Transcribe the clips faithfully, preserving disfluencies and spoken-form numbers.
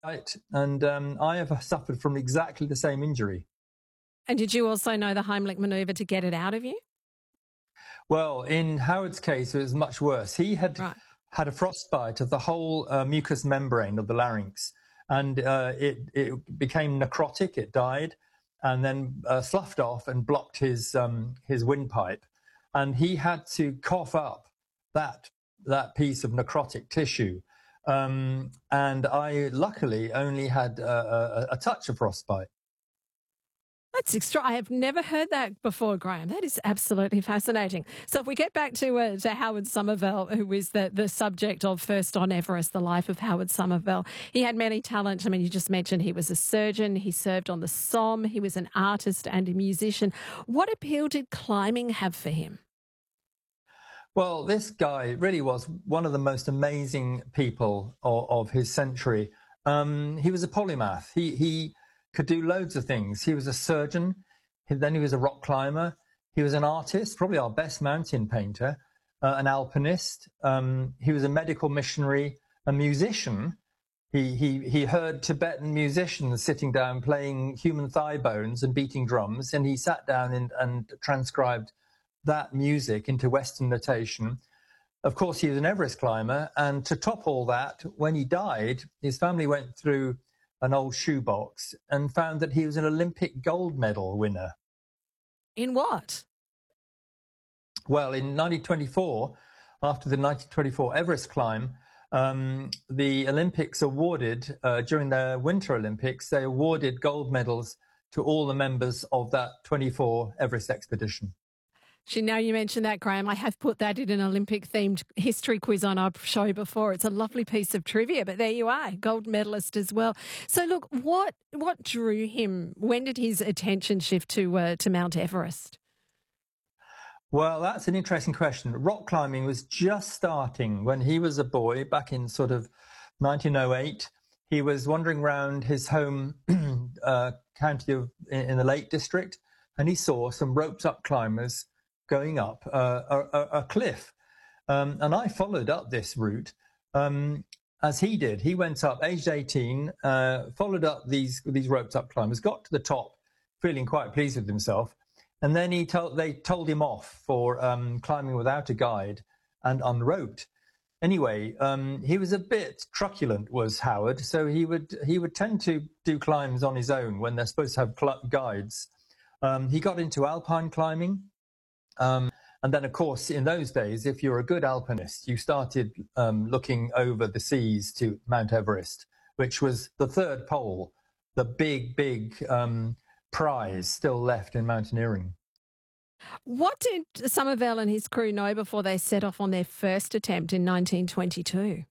Right. And um, I have suffered from exactly the same injury. And did you also know the Heimlich manoeuvre to get it out of you? Well, in Howard's case, it was much worse. He had Right. had a frostbite of the whole uh, mucous membrane of the larynx, and uh, it, it became necrotic. It died, and then uh, sloughed off and blocked his um, his windpipe, and he had to cough up that that piece of necrotic tissue. Um, and I luckily only had a, a, a touch of frostbite. That's extra. I have never heard that before, Graham. That is absolutely fascinating. So if we get back to uh, to Howard Somervell, who is the, the subject of First on Everest, the life of Howard Somervell, he had many talents. I mean, you just mentioned he was a surgeon, he served on the Somme, he was an artist and a musician. What appeal did climbing have for him? Well, this guy really was one of the most amazing people of, of his century. Um, he was a polymath. He he could do loads of things. He was a surgeon. Then he was a rock climber. He was an artist, probably our best mountain painter, uh, an alpinist. Um, he was a medical missionary, a musician. He, he, he heard Tibetan musicians sitting down playing human thigh bones and beating drums, and he sat down and, and transcribed that music into Western notation. Of course, he was an Everest climber, and to top all that, when he died, his family went through an old shoebox and found that he was an Olympic gold medal winner. In what? Well, in nineteen twenty-four, after the nineteen twenty-four Everest climb, um, the Olympics awarded, uh, during the Winter Olympics, they awarded gold medals to all the members of that twenty-four Everest expedition. Actually, now you mention that, Graham, I have put that in an Olympic-themed history quiz on our show before. It's a lovely piece of trivia, but there you are, gold medalist as well. So, look, what what drew him? When did his attention shift to uh, to Mount Everest? Well, that's an interesting question. Rock climbing was just starting when he was a boy, back in sort of nineteen oh eight. He was wandering around his home uh, county of in, in the Lake District, and he saw some roped-up climbers going up uh, a, a cliff. Um, and I followed up this route um, as he did. He went up, aged eighteen, uh, followed up these these roped up climbers, got to the top, feeling quite pleased with himself. And then he told, they told him off for um, climbing without a guide and unroped. Anyway, um, he was a bit truculent, was Howard. So he would he would tend to do climbs on his own when they're supposed to have cl- guides. Um, he got into alpine climbing. Um, and then, of course, in those days, if you're a good alpinist, you started um, looking over the seas to Mount Everest, which was the third pole, the big, big um, prize still left in mountaineering. What did Somervell and his crew know before they set off on their first attempt in nineteen twenty-two?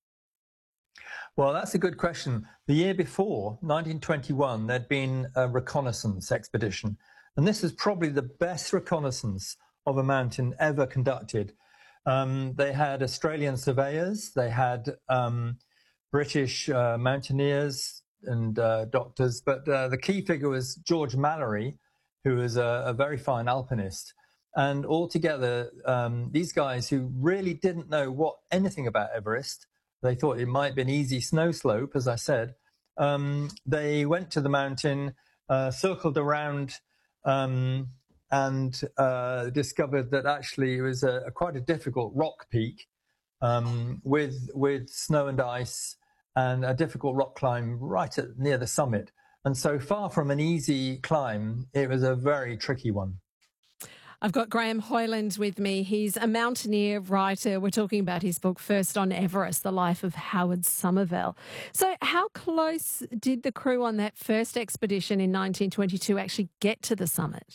Well, that's a good question. The year before, nineteen twenty-one, there'd been a reconnaissance expedition. And this was probably the best reconnaissance of a mountain ever conducted. Um, they had Australian surveyors, they had um, British uh, mountaineers and uh, doctors, but uh, the key figure was George Mallory, who was a, a very fine alpinist. And altogether, um, these guys who really didn't know what anything about Everest, they thought it might be an easy snow slope, as I said. Um, they went to the mountain, uh, circled around, um, and uh, discovered that actually it was a, a quite a difficult rock peak um, with with snow and ice and a difficult rock climb right at near the summit. And so far from an easy climb, it was a very tricky one. I've got Graham Hoyland with me. He's a mountaineer writer. We're talking about his book, First on Everest, The Life of Howard Somervell. So how close did the crew on that first expedition in nineteen twenty-two actually get to the summit?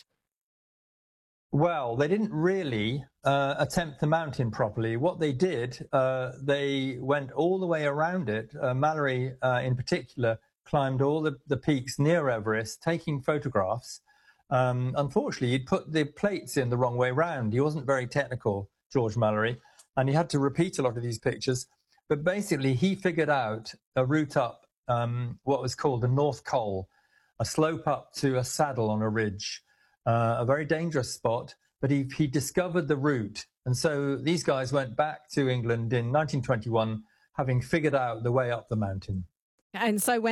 Well, they didn't really uh, attempt the mountain properly. What they did, uh, they went all the way around it. Uh, Mallory, uh, in particular, climbed all the, the peaks near Everest, taking photographs. Um, unfortunately, he'd put the plates in the wrong way round. He wasn't very technical, George Mallory, and he had to repeat a lot of these pictures. But basically, he figured out a route up um, what was called the North Col, a slope up to a saddle on a ridge. Uh, a very dangerous spot, but he, he discovered the route. And so these guys went back to England in nineteen twenty-one, having figured out the way up the mountain. And so when